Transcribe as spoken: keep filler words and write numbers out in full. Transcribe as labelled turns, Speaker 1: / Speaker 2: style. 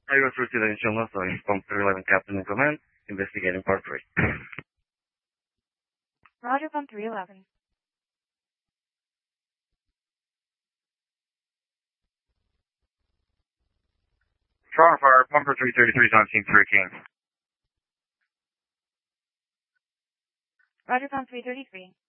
Speaker 1: I was through to the insurance, so inform three eleven Captain in Command, investigating part three.
Speaker 2: Roger, pump three eleven.
Speaker 3: Toronto Fire, pumper three thirty-three is on scene three King.
Speaker 2: Roger, pump three thirty-three.